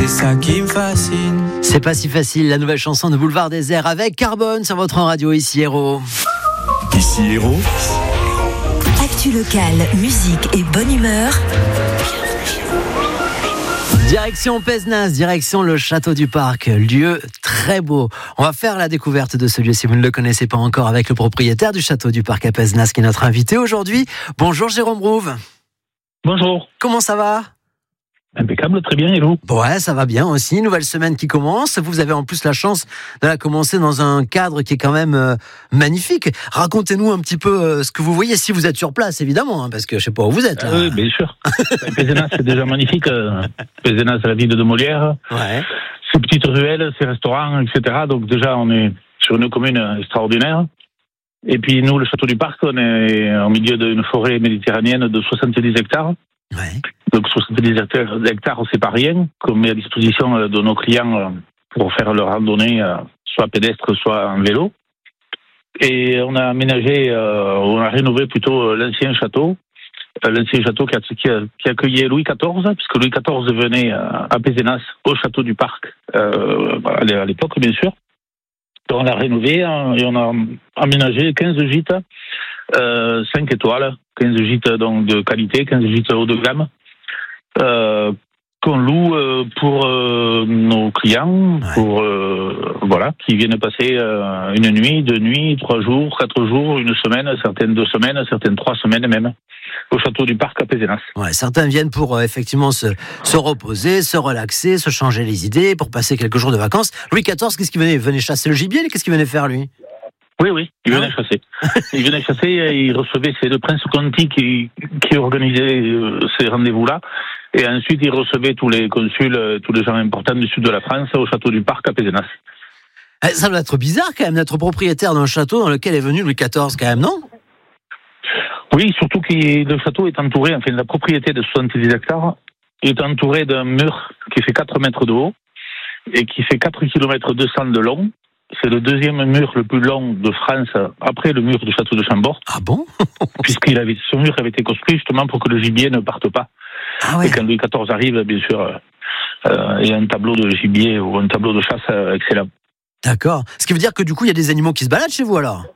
c'est ça qui me fascine. C'est pas si facile, la nouvelle chanson de Boulevard Désert avec Carbone sur votre radio, ici Héros. Ici Héros. Actu locale, musique et bonne humeur. Direction Pézenas, direction le Château du Parc, lieu très beau. On va faire la découverte de ce lieu si vous ne le connaissez pas encore avec le propriétaire du Château du Parc à Pézenas qui est notre invité aujourd'hui. Bonjour Jérôme Rouve. Bonjour. Comment ça va ? Impeccable, très bien, et vous ? Ouais, ça va bien aussi. Nouvelle semaine qui commence. Vous avez en plus la chance de la commencer dans un cadre qui est quand même magnifique. Racontez-nous un petit peu ce que vous voyez, si vous êtes sur place, évidemment, hein, parce que je sais pas où vous êtes. Là. Oui, bien sûr. Pézenas, c'est déjà magnifique. Pézenas, c'est la ville de Molière. Ouais. Ces petites ruelles, ces restaurants, etc. Donc déjà, on est sur une commune extraordinaire. Et puis nous, le Château du Parc, on est au milieu d'une forêt méditerranéenne de 70 hectares. Ouais. Donc 70 hectares, c'est pas rien, qu'on met à disposition de nos clients pour faire leur randonnée, soit pédestre, soit en vélo. Et on a aménagé, on a rénové plutôt l'ancien château qui accueillait Louis XIV, puisque Louis XIV venait à Pézenas, au Château du Parc, à l'époque bien sûr. Donc on l'a rénové et on a aménagé 15 gîtes, 5 étoiles, 15 gîtes donc de qualité, 15 gîtes haut de gamme, qu'on loue pour nos clients, qui viennent passer une nuit, 2 nuits, 3 jours, 4 jours, une semaine, certaines 2 semaines, certaines 3 semaines même, au Château du Parc à Pézenas. Ouais, certains viennent pour effectivement se reposer, se relaxer, se changer les idées, pour passer quelques jours de vacances. Louis XIV, qu'est-ce qu'il venait ? Il venait chasser le gibier, qu'est-ce qu'il venait faire lui ? Oui, il venait chasser. Il venait chasser, il recevait, c'est le prince Conti qui organisait ces rendez-vous-là. Et ensuite, il recevait tous les consuls, tous les gens importants du sud de la France au Château du Parc à Pézenas. Ça doit être bizarre quand même d'être propriétaire d'un château dans lequel est venu Louis XIV quand même, non ? Oui, surtout que le château est entouré, enfin la propriété de 70 hectares est entourée d'un mur qui fait 4 mètres de haut et qui fait 4 km 200 de long. C'est le deuxième mur le plus long de France après le mur du château de Chambord. Ah bon ? Ce mur avait été construit justement pour que le gibier ne parte pas. Ah ouais. Et quand Louis XIV arrive, bien sûr, il y a un tableau de gibier ou un tableau de chasse excellent. D'accord. Ce qui veut dire que du coup, il y a des animaux qui se baladent chez vous alors ?